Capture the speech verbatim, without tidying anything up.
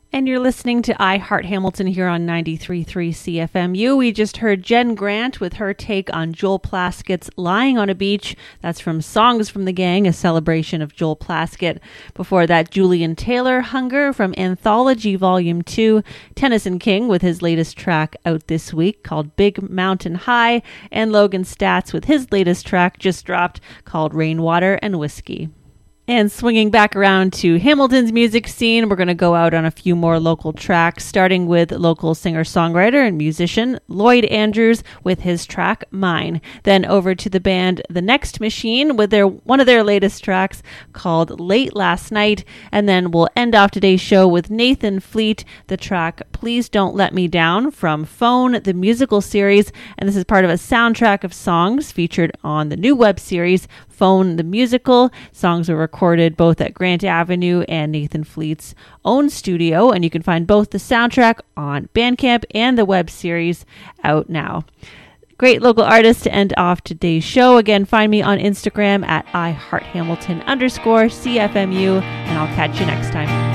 And you're listening to I Heart Hamilton here on ninety-three point three C F M U. We just heard Jen Grant with her take on Joel Plaskett's Lying on a Beach. That's from Songs from the Gang, a celebration of Joel Plaskett. Before that, Julian Taylor, Hunger from Anthology Volume two. Tennyson King with his latest track out this week called Big Mountain High. And Logan Statz with his latest track just dropped called Rainwater and Whiskey. And swinging back around to Hamilton's music scene, we're going to go out on a few more local tracks, starting with local singer-songwriter and musician Lloyd Andrews with his track Mine. Then over to the band The Next Machine with their one of their latest tracks called Late Last Night. And then we'll end off today's show with Nathan Fleet, the track Please Don't Let Me Down from Phone, the musical series. And this is part of a soundtrack of songs featured on the new web series Phone, the musical. Songs were recorded both at Grant Avenue and Nathan Fleet's own studio, and you can find both the soundtrack on Bandcamp and the web series out now. Great local artist to end off today's show. Again, find me on Instagram at iHeartHamilton underscore CFMU, and I'll catch you next time.